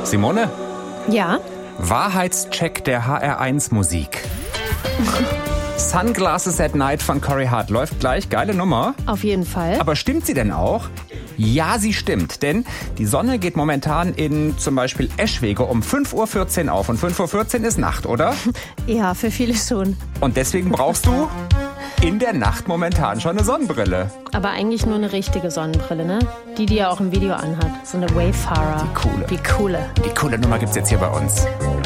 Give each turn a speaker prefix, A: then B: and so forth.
A: Simone?
B: Ja?
A: Wahrheitscheck der HR1 Musik. Sunglasses at Night von Corey Hart läuft gleich. Geile Nummer.
B: Auf jeden Fall.
A: Aber stimmt sie denn auch? Ja, sie stimmt, denn die Sonne geht momentan in zum Beispiel Eschwege um 5.14 Uhr auf und 5.14 Uhr ist Nacht, oder?
B: Ja, für viele schon.
A: Und deswegen brauchst du in der Nacht momentan schon eine Sonnenbrille.
B: Aber eigentlich nur eine richtige Sonnenbrille, ne? Die er auch im Video anhat. So eine Wayfarer.
A: Die coole.
B: Die coole.
A: Die coole Nummer gibt's jetzt hier bei uns.